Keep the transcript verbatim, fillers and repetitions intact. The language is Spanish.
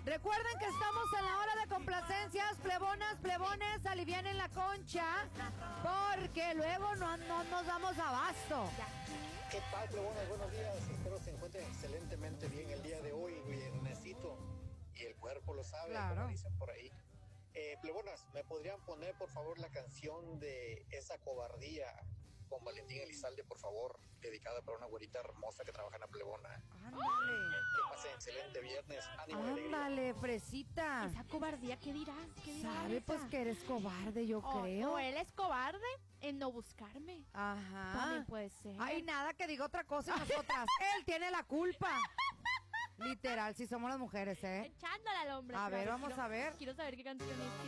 Recuerden que estamos en la hora de complacencias, plebonas, plebones, alivianen la concha, porque luego no, no nos damos abasto. ¿Qué tal, plebonas? Buenos días. Espero se encuentren excelentemente bien el día de hoy, viernesito. Y el cuerpo lo sabe, claro, como dicen por ahí. Eh, plebonas, ¿me podrían poner, por favor, la canción de Esa Cobardía con Valentín Elizalde, por favor? Dedicada para una güerita hermosa que trabaja en la plebona. Ándale. Que pasen excelente viernes. Ánimo y alegría. Ándale, fresita. Esa cobardía, ¿qué dirás? ¿Qué dirás? Sabe pues que eres cobarde, yo o, creo. O él es cobarde en no buscarme. Ajá. También puede ser. Ay, nada que diga otra cosa y nosotras. Él tiene la culpa. Literal, si somos las mujeres, ¿eh? Echándola al hombre. A ver, claro. vamos quiero, a ver. Quiero saber qué canción es.